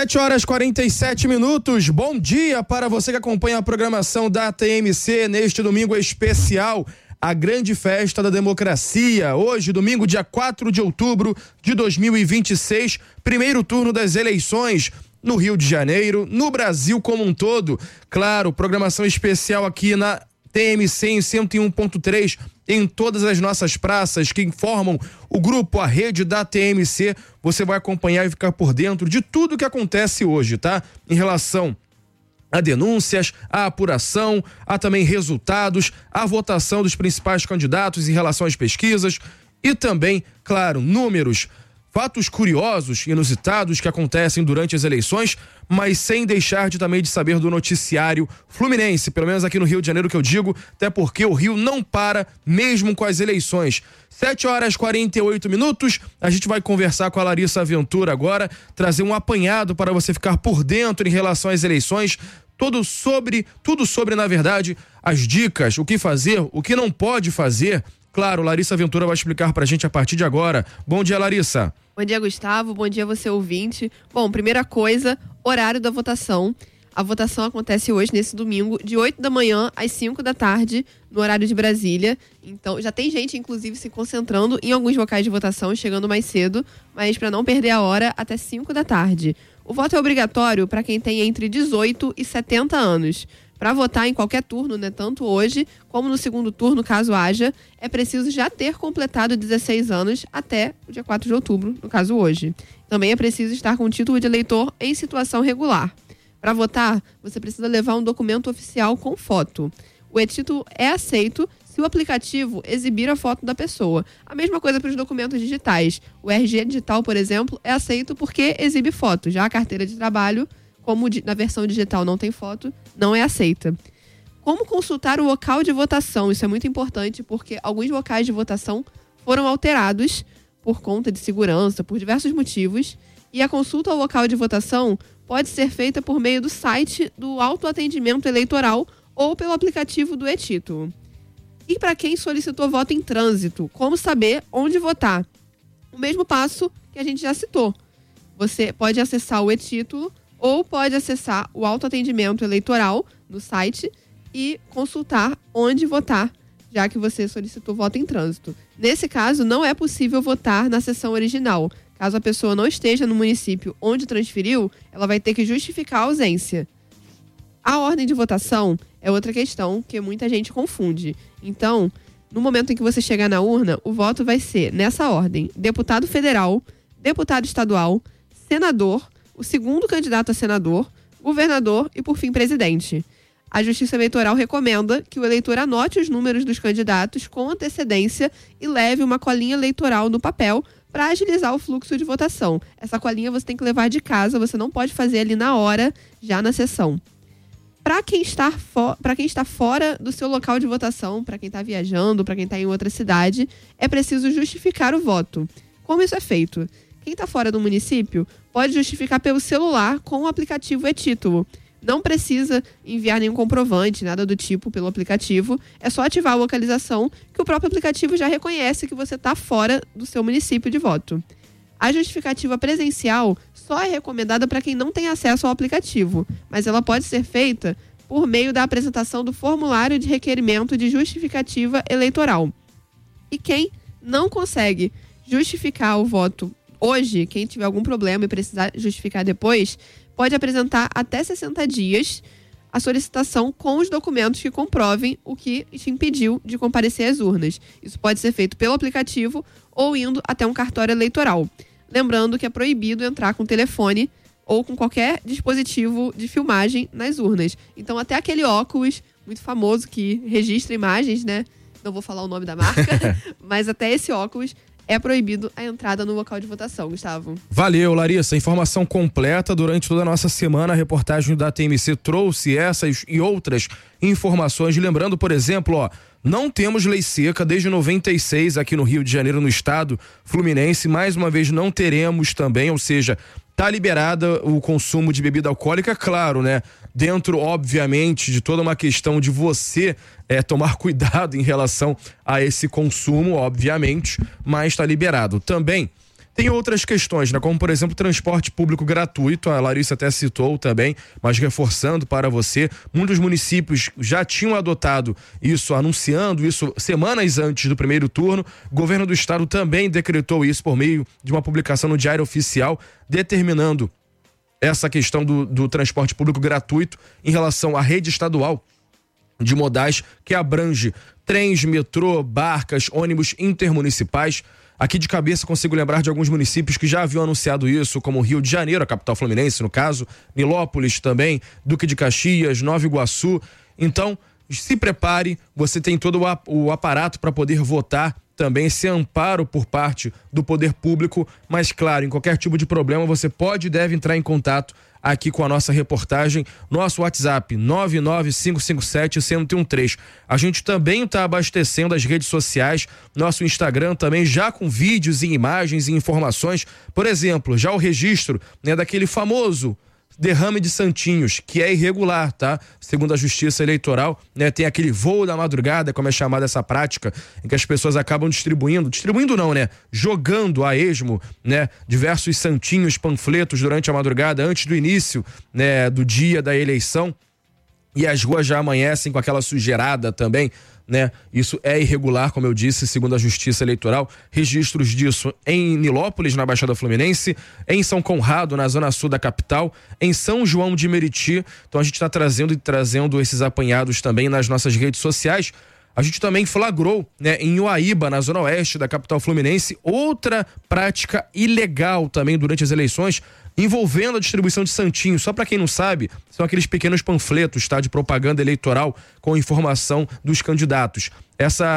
7h47. Bom dia para você que acompanha a programação da TMC neste domingo especial, a grande festa da democracia. Hoje, domingo, dia 4 de outubro de 2026, primeiro turno das eleições no Rio de Janeiro, no Brasil como um todo. Claro, programação especial aqui na TMC em 101.3, em todas as nossas praças que informam o grupo, a rede da TMC. Você vai acompanhar e ficar por dentro de tudo que acontece hoje, tá? Em relação a denúncias, a apuração, a também resultados, a votação dos principais candidatos em relação às pesquisas e também, claro, números, fatos curiosos, inusitados que acontecem durante as eleições, mas sem deixar de saber do noticiário fluminense, pelo menos aqui no Rio de Janeiro que eu digo, até porque o Rio não para mesmo com as eleições. 7h48, a gente vai conversar com a Larissa Ventura agora, trazer um apanhado para você ficar por dentro em relação às eleições, tudo sobre, na verdade, as dicas, o que fazer, o que não pode fazer. Claro, Larissa Ventura vai explicar pra gente a partir de agora. Bom dia, Larissa. Bom dia, Gustavo. Bom dia, você ouvinte. Bom, primeira coisa, horário da votação. A votação acontece hoje, nesse domingo, de 8 da manhã às 5 da tarde, no horário de Brasília. Então, já tem gente, inclusive, se concentrando em alguns locais de votação, chegando mais cedo, mas para não perder a hora, até 5 da tarde. O voto é obrigatório para quem tem entre 18 e 70 anos. Para votar em qualquer turno, né, tanto hoje como no segundo turno, caso haja, é preciso já ter completado 16 anos até o dia 4 de outubro, no caso hoje. Também é preciso estar com o título de eleitor em situação regular. Para votar, você precisa levar um documento oficial com foto. O e-título é aceito se o aplicativo exibir a foto da pessoa. A mesma coisa para os documentos digitais. O RG digital, por exemplo, é aceito porque exibe foto. Já a carteira de trabalho, como na versão digital não tem foto, não é aceita. Como consultar o local de votação? Isso é muito importante porque alguns locais de votação foram alterados por conta de segurança, por diversos motivos, e a consulta ao local de votação pode ser feita por meio do site do autoatendimento eleitoral ou pelo aplicativo do e-título. E para quem solicitou voto em trânsito, como saber onde votar? O mesmo passo que a gente já citou. Você pode acessar o e-título ou pode acessar o autoatendimento eleitoral no site e consultar onde votar, já que você solicitou voto em trânsito. Nesse caso, não é possível votar na sessão original. Caso a pessoa não esteja no município onde transferiu, ela vai ter que justificar a ausência. A ordem de votação é outra questão que muita gente confunde. Então, no momento em que você chegar na urna, o voto vai ser nessa ordem: deputado federal, deputado estadual, senador, o segundo candidato a senador, governador e, por fim, presidente. A Justiça Eleitoral recomenda que o eleitor anote os números dos candidatos com antecedência e leve uma colinha eleitoral no papel para agilizar o fluxo de votação. Essa colinha você tem que levar de casa, você não pode fazer ali na hora, já na sessão. Para quem está fora do seu local de votação, para quem está viajando, para quem está em outra cidade, é preciso justificar o voto. Como isso é feito? Quem está fora do município pode justificar pelo celular com o aplicativo e-título. Não precisa enviar nenhum comprovante, nada do tipo pelo aplicativo. É só ativar a localização que o próprio aplicativo já reconhece que você está fora do seu município de voto. A justificativa presencial só é recomendada para quem não tem acesso ao aplicativo, mas ela pode ser feita por meio da apresentação do formulário de requerimento de justificativa eleitoral. E quem não consegue justificar o voto hoje, quem tiver algum problema e precisar justificar depois, pode apresentar até 60 dias a solicitação com os documentos que comprovem o que te impediu de comparecer às urnas. Isso pode ser feito pelo aplicativo ou indo até um cartório eleitoral. Lembrando que é proibido entrar com telefone ou com qualquer dispositivo de filmagem nas urnas. Então, até aquele óculos muito famoso que registra imagens, né? Não vou falar o nome da marca, mas até esse óculos é proibido a entrada no local de votação, Gustavo. Valeu, Larissa. Informação completa durante toda a nossa semana. A reportagem da TMC trouxe essas e outras informações. Lembrando, por exemplo, não temos lei seca desde 96 aqui no Rio de Janeiro, no estado fluminense. Mais uma vez não teremos também, ou seja, tá liberada o consumo de bebida alcoólica, claro, né? Dentro, obviamente, de toda uma questão de você tomar cuidado em relação a esse consumo, obviamente, mas está liberado. Também Tem outras questões, né? Como, por exemplo, transporte público gratuito, a Larissa até citou também, mas reforçando para você, muitos municípios já tinham adotado isso, anunciando isso semanas antes do primeiro turno. O governo do estado também decretou isso por meio de uma publicação no Diário Oficial, determinando essa questão do transporte público gratuito em relação à rede estadual de modais, que abrange trens, metrô, barcas, ônibus intermunicipais. Aqui de cabeça consigo lembrar de alguns municípios que já haviam anunciado isso, como Rio de Janeiro, a capital fluminense no caso, Nilópolis também, Duque de Caxias, Nova Iguaçu. Então, se prepare, você tem todo o aparato para poder votar, também esse amparo por parte do poder público, mas claro, em qualquer tipo de problema você pode e deve entrar em contato aqui com a nossa reportagem, nosso WhatsApp 99557-1013. A gente também está abastecendo as redes sociais, nosso Instagram também já com vídeos e imagens e informações, por exemplo, já o registro, né, daquele famoso derrame de santinhos, que é irregular, tá? Segundo a Justiça Eleitoral, né, tem aquele voo da madrugada, como é chamada essa prática, em que as pessoas acabam distribuindo não, né? Jogando a esmo, né? Diversos santinhos, panfletos durante a madrugada, antes do início, né, do dia da eleição. E as ruas já amanhecem com aquela sujeirada também, né? Isso é irregular, como eu disse, segundo a Justiça Eleitoral. Registros disso em Nilópolis, na Baixada Fluminense, em São Conrado, na zona sul da capital, em São João de Meriti. Então a gente está trazendo esses apanhados também nas nossas redes sociais. A gente também flagrou, né, em Uaíba, na zona oeste da capital fluminense, outra prática ilegal também durante as eleições, envolvendo a distribuição de santinhos. Só para quem não sabe, são aqueles pequenos panfletos, tá, de propaganda eleitoral com informação dos candidatos. Essa